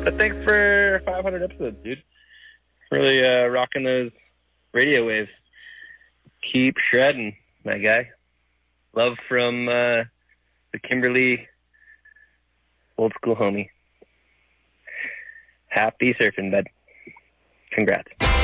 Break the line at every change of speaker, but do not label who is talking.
But thanks for 500 episodes, dude. Really rocking those radio waves. Keep shredding, my guy. Love from the Kimberly old school homie. Happy surfing, bud. Congrats.